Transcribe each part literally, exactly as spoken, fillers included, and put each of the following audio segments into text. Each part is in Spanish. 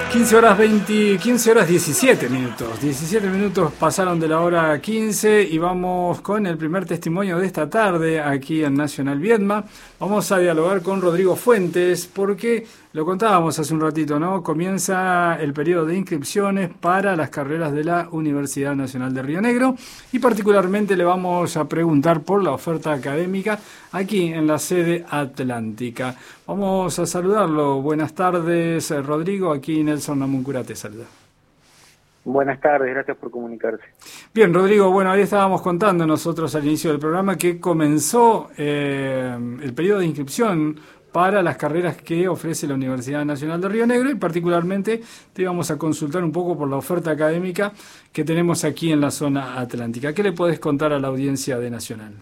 quince horas veinte, quince horas diecisiete minutos. diecisiete minutos pasaron de la hora quince y vamos con el primer testimonio de esta tarde aquí en Nacional Viedma. Vamos a dialogar con Rodrigo Fuentes porque lo contábamos hace un ratito, ¿no? Comienza el periodo de inscripciones para las carreras de la Universidad Nacional de Río Negro y particularmente le vamos a preguntar por la oferta académica aquí en la sede atlántica. Vamos a saludarlo. Buenas tardes, Rodrigo. Aquí Nelson Namuncurá te saluda. Buenas tardes, gracias por comunicarse. Bien, Rodrigo, bueno, ahí estábamos contando nosotros al inicio del programa que comenzó eh, el periodo de inscripción para las carreras que ofrece la Universidad Nacional de Río Negro y particularmente te íbamos a consultar un poco por la oferta académica que tenemos aquí en la zona atlántica. ¿Qué le podés contar a la audiencia de Nacional?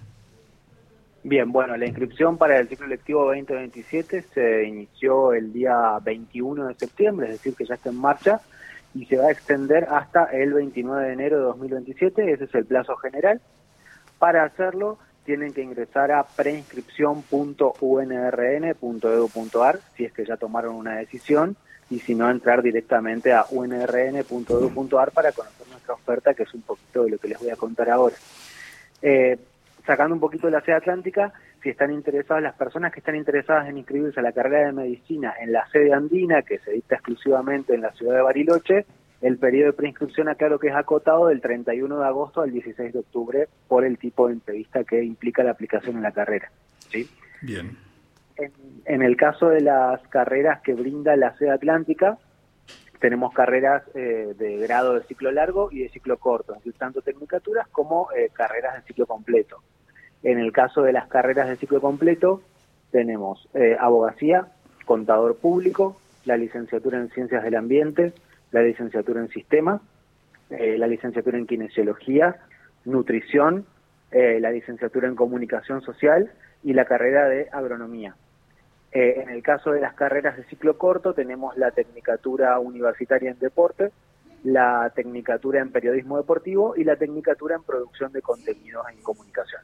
Bien, bueno, la inscripción para el ciclo lectivo veinte veintisiete se inició el día veintiuno de septiembre, es decir, que ya está en marcha, y se va a extender hasta el veintinueve de enero de dos mil veintisiete, ese es el plazo general. Para hacerlo, tienen que ingresar a preinscripción punto u n r n punto e d u punto a r, si es que ya tomaron una decisión, y si no, entrar directamente a u n r n punto e d u punto a r para conocer nuestra oferta, que es un poquito de lo que les voy a contar ahora. Eh, Sacando un poquito de la sede atlántica, si están interesadas, las personas que están interesadas en inscribirse a la carrera de medicina en la sede andina, que se dicta exclusivamente en la ciudad de Bariloche, el periodo de preinscripción aclaro que es acotado del treinta y uno de agosto al dieciséis de octubre por el tipo de entrevista que implica la aplicación en la carrera. ¿Sí? Bien. En, en el caso de las carreras que brinda la sede atlántica, tenemos carreras eh, de grado de ciclo largo y de ciclo corto, es decir, tanto tecnicaturas como eh, carreras de ciclo completo. En el caso de las carreras de ciclo completo, tenemos eh, abogacía, contador público, la licenciatura en ciencias del ambiente, la licenciatura en sistemas, eh, la licenciatura en kinesiología, nutrición, eh, la licenciatura en comunicación social y la carrera de agronomía. Eh, en el caso de las carreras de ciclo corto, tenemos la tecnicatura universitaria en deporte, la tecnicatura en periodismo deportivo y la tecnicatura en producción de contenidos en comunicación.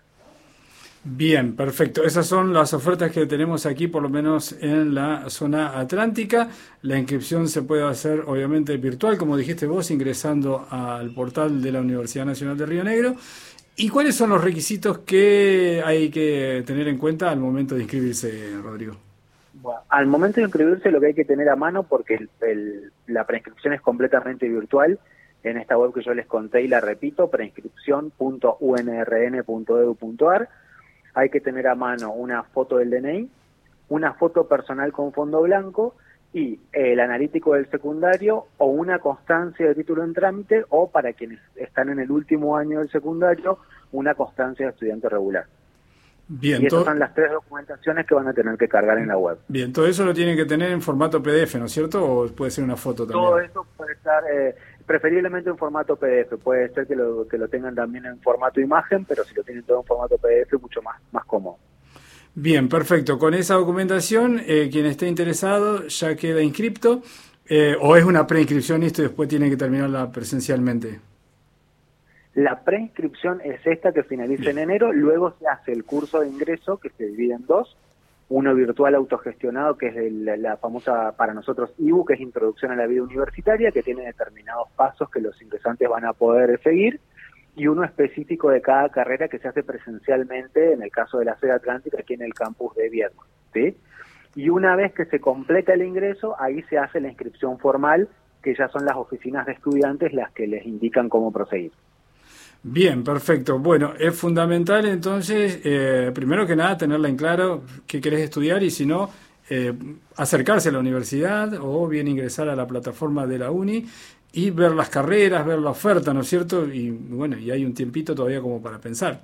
Bien, perfecto. Esas son las ofertas que tenemos aquí, por lo menos en la zona atlántica. La inscripción se puede hacer, obviamente, virtual, como dijiste vos, ingresando al portal de la Universidad Nacional de Río Negro. ¿Y cuáles son los requisitos que hay que tener en cuenta al momento de inscribirse, Rodrigo? Bueno, al momento de inscribirse lo que hay que tener a mano, porque el, el, la preinscripción es completamente virtual, en esta web que yo les conté y la repito, preinscripción punto u n r n punto e d u punto a r, hay que tener a mano una foto del D N I, una foto personal con fondo blanco y el analítico del secundario o una constancia de título en trámite o, para quienes están en el último año del secundario, una constancia de estudiante regular. Bien, y esas todo... son las tres documentaciones que van a tener que cargar en la web. Bien, todo eso lo tienen que tener en formato P D F, ¿no es cierto? ¿O puede ser una foto también? Todo eso puede estar eh, preferiblemente en formato P D F. Puede ser que lo, que lo tengan también en formato imagen, pero si lo tienen todo en formato P D F, mucho más, más cómodo. Bien, perfecto. Con esa documentación, eh, quien esté interesado ya queda inscripto, eh, o es una preinscripción y esto después tiene que terminarla presencialmente. La preinscripción es esta que finaliza Bien. en enero, luego se hace el curso de ingreso que se divide en dos, uno virtual autogestionado, que es el, la famosa para nosotros I B U, que es Introducción a la Vida Universitaria, que tiene determinados pasos que los ingresantes van a poder seguir, y uno específico de cada carrera que se hace presencialmente, en el caso de la sede atlántica, aquí en el campus de Viedma, ¿sí? Y una vez que se completa el ingreso, ahí se hace la inscripción formal, que ya son las oficinas de estudiantes las que les indican cómo proseguir. Bien, perfecto. Bueno, es fundamental entonces, eh, primero que nada, tenerla en claro qué querés estudiar y si no, eh, acercarse a la universidad o bien ingresar a la plataforma de la uni y ver las carreras, ver la oferta, ¿no es cierto? Y bueno, y hay un tiempito todavía como para pensar.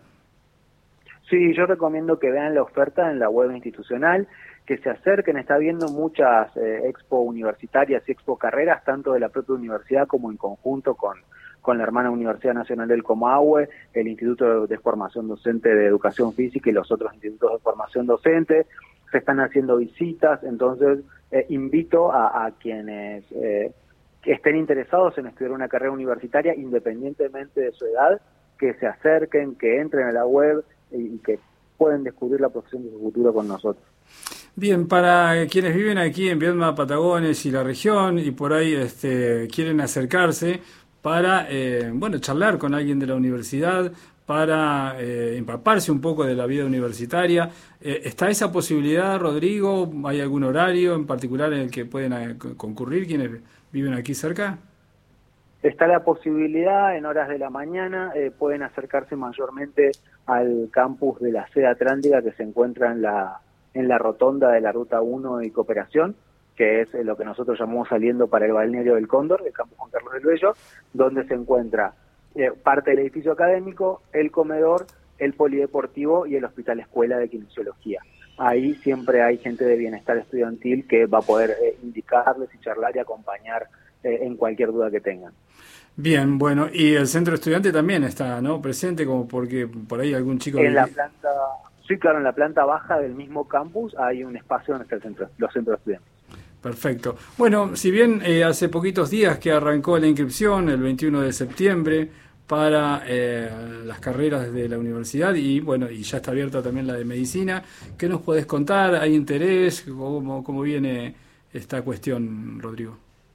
Sí, yo recomiendo que vean la oferta en la web institucional, que se acerquen. Está habiendo muchas eh, expo universitarias y expo carreras, tanto de la propia universidad como en conjunto con con la hermana Universidad Nacional del Comahue, el Instituto de Formación Docente de Educación Física y los otros institutos de formación docente. Se están haciendo visitas, entonces eh, invito a, a quienes eh, que estén interesados en estudiar una carrera universitaria, independientemente de su edad, que se acerquen, que entren a la web y, y que pueden descubrir la profesión de su futuro con nosotros. Bien, para quienes viven aquí en Viedma, Patagones y la región y por ahí este, quieren acercarse para, eh, bueno, charlar con alguien de la universidad, para eh, empaparse un poco de la vida universitaria. Eh, ¿Está esa posibilidad, Rodrigo? ¿Hay algún horario en particular en el que pueden eh, concurrir quienes viven aquí cerca? Está la posibilidad, en horas de la mañana, eh, pueden acercarse mayormente al campus de la sede atlántica que se encuentra en la, en la rotonda de la Ruta uno y Cooperación, que es eh, lo que nosotros llamamos saliendo para el balneario del Cóndor, el campus Juan Carlos del Bello, donde se encuentra eh, parte del edificio académico, el comedor, el polideportivo y el hospital escuela de kinesiología. Ahí siempre hay gente de bienestar estudiantil que va a poder eh, indicarles y charlar y acompañar eh, en cualquier duda que tengan. Bien, bueno, y el centro estudiante también está, ¿no? Presente, como porque por ahí algún chico... En la planta, sí, claro, en la planta baja del mismo campus hay un espacio donde está el centro, los centros estudiantes. Perfecto. Bueno, si bien eh, hace poquitos días que arrancó la inscripción, el veintiuno de septiembre, para eh, las carreras de la universidad y bueno, y ya está abierta también la de medicina, ¿qué nos podés contar? ¿Hay interés? ¿Cómo, cómo viene esta cuestión, Rodrigo?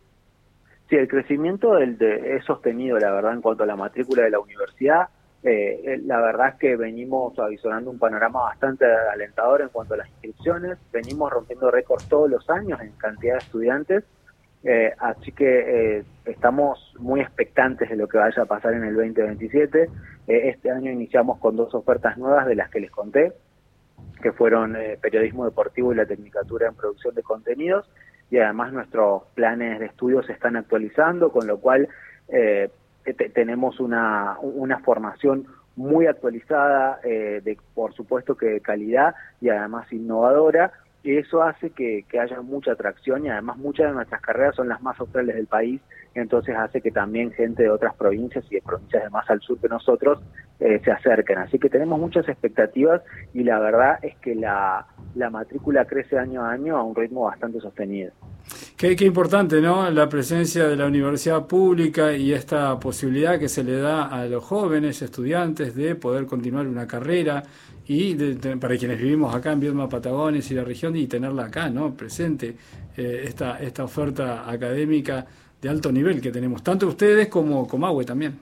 Sí, el crecimiento del, de, es sostenido, la verdad, en cuanto a la matrícula de la universidad. Eh, la verdad es que venimos avisorando un panorama bastante alentador en cuanto a las inscripciones. Venimos rompiendo récords todos los años en cantidad de estudiantes. Eh, así que eh, estamos muy expectantes de lo que vaya a pasar en el veinte veintisiete. Eh, este año iniciamos con dos ofertas nuevas de las que les conté, que fueron eh, periodismo deportivo y la tecnicatura en producción de contenidos. Y además nuestros planes de estudio se están actualizando, con lo cual eh, te, tenemos una, una formación muy actualizada, eh, de por supuesto que de calidad y además innovadora, y eso hace que, que haya mucha atracción y además muchas de nuestras carreras son las más australes del país, entonces hace que también gente de otras provincias y de provincias de más al sur que nosotros eh, se acerquen. Así que tenemos muchas expectativas y la verdad es que la, la matrícula crece año a año a un ritmo bastante sostenido. Qué, qué importante, ¿no? La presencia de la universidad pública y esta posibilidad que se le da a los jóvenes estudiantes de poder continuar una carrera y de, de, para quienes vivimos acá en Viedma, Patagones y la región y tenerla acá, ¿no? Presente eh, esta, esta oferta académica de alto nivel que tenemos, tanto ustedes como Comahue también.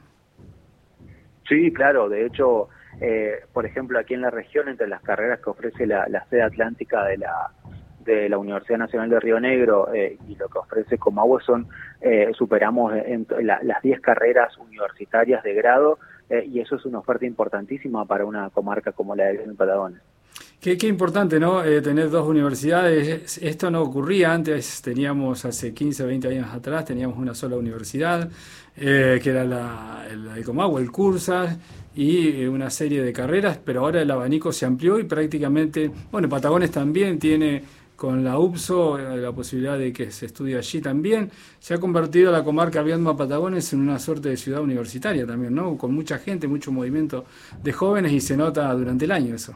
Sí, claro, de hecho, eh, por ejemplo, aquí en la región, entre las carreras que ofrece la, la sede atlántica de la de la Universidad Nacional de Río Negro eh, y lo que ofrece Comahue son, eh, superamos en, en la, las diez carreras universitarias de grado eh, y eso es una oferta importantísima para una comarca como la de Patagones. Qué, qué importante, ¿no? Eh, tener dos universidades. Esto no ocurría antes, teníamos hace quince, veinte años atrás, teníamos una sola universidad, eh, que era la, la de Comahue, el Cursas, y una serie de carreras, pero ahora el abanico se amplió y prácticamente, bueno, Patagones también tiene con la U P S O la posibilidad de que se estudie allí también. Se ha convertido la comarca Viedma Patagones en una suerte de ciudad universitaria también, ¿no? Con mucha gente, mucho movimiento de jóvenes y se nota durante el año eso.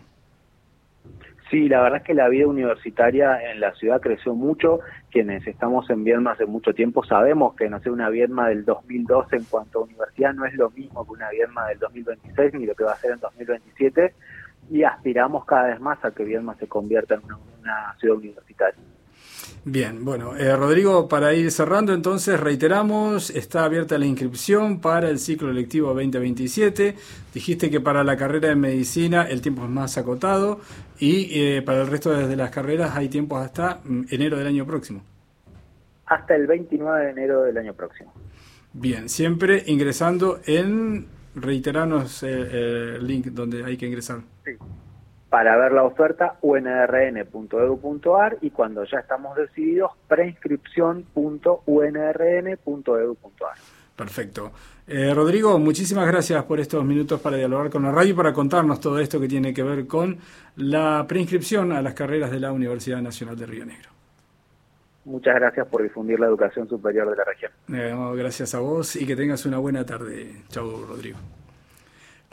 Sí, la verdad es que la vida universitaria en la ciudad creció mucho. Quienes estamos en Viedma hace mucho tiempo sabemos que, no sé, una Viedma del dos mil doce en cuanto a universidad no es lo mismo que una Viedma del dos mil veintiséis ni lo que va a ser en dos mil veintisiete, y aspiramos cada vez más a que Viedma se convierta en una, una ciudad universitaria. Bien, bueno, eh, Rodrigo, para ir cerrando entonces, reiteramos, está abierta la inscripción para el ciclo lectivo veinte veintisiete. Dijiste que para la carrera de medicina el tiempo es más acotado y eh, para el resto de las carreras hay tiempos hasta mm, enero del año próximo. Hasta el veintinueve de enero del año próximo. Bien, siempre ingresando en, reiterarnos eh, el link donde hay que ingresar. Sí. Para ver la oferta, u n r n punto e d u punto a r y cuando ya estamos decididos, preinscripción punto u n r n punto e d u punto a r. Perfecto. Eh, Rodrigo, muchísimas gracias por estos minutos para dialogar con la radio y para contarnos todo esto que tiene que ver con la preinscripción a las carreras de la Universidad Nacional de Río Negro. Muchas gracias por difundir la educación superior de la región. Eh, gracias a vos y que tengas una buena tarde. Chau, Rodrigo.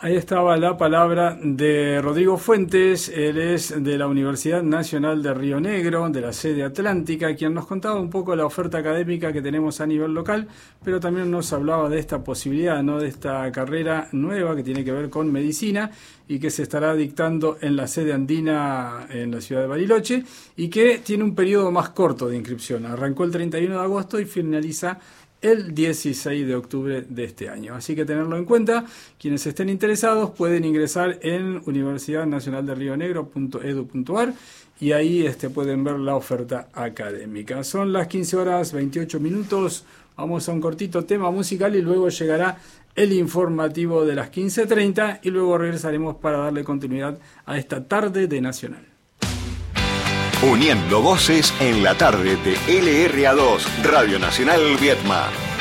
Ahí estaba la palabra de Rodrigo Fuentes, él es de la Universidad Nacional de Río Negro, de la sede atlántica, quien nos contaba un poco la oferta académica que tenemos a nivel local, pero también nos hablaba de esta posibilidad, ¿no?, de esta carrera nueva que tiene que ver con medicina y que se estará dictando en la sede andina en la ciudad de Bariloche y que tiene un periodo más corto de inscripción. Arrancó el treinta y uno de agosto y finaliza el dieciséis de octubre de este año. Así que tenerlo en cuenta. Quienes estén interesados pueden ingresar en universidad nacional de río negro punto edu punto ar y ahí este, pueden ver la oferta académica. Son las quince horas veintiocho minutos. Vamos a un cortito tema musical y luego llegará el informativo de las quince treinta y luego regresaremos para darle continuidad a esta tarde de Nacional. Uniendo voces en la tarde de L R A dos, Radio Nacional Viedma.